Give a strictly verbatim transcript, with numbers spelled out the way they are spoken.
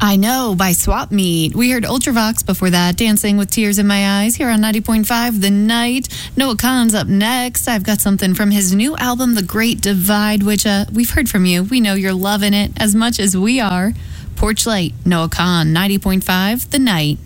I Know by Swap Meet. We heard Ultravox before that, Dancing with Tears in My Eyes, here on ninety point five The Night. Noah Kahan's up next. I've got something from his new album, The Great Divide, which uh, we've heard from you. We know you're loving it as much as we are. Porch Light, Noah Kahan, ninety point five The Night.